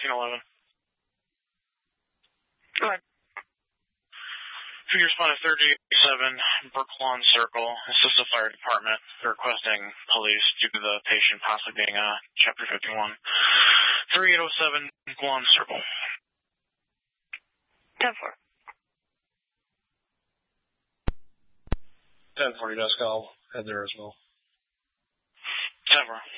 1911. Go ahead. Figure respond to 3887 Brooklawn Circle. Assist the fire department. They're requesting police due to the patient possibly being Chapter 51. 3807 Brooklawn Circle. 10-4. 10-40 desk, I'll head there as well. 10-4.